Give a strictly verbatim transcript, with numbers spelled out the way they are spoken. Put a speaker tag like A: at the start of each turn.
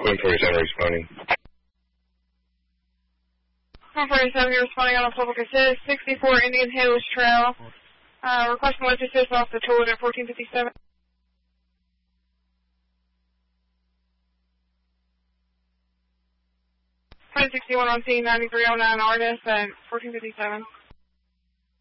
A: Queen forty-seven responding.
B: Queen forty-seven, you're responding on a public assist, sixty-four Indian Hills Trail. Uh, requesting lift assist off the toilet at fourteen fifty-seven. Twenty sixty-one on scene, ninety-three oh nine Artis at fourteen fifty-seven.